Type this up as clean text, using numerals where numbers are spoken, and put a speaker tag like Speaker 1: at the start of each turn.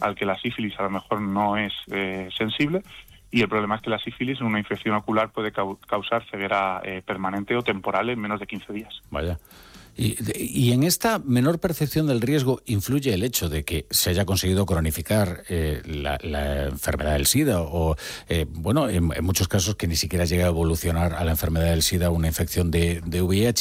Speaker 1: al que la sífilis a lo mejor no es sensible. Y el problema es que la sífilis, una infección ocular, puede causar ceguera permanente o temporal en menos de 15 días.
Speaker 2: Vaya. Y en esta menor percepción del riesgo influye el hecho de que se haya conseguido cronificar la enfermedad del SIDA o, en muchos casos que ni siquiera llega a evolucionar a la enfermedad del SIDA una infección de VIH.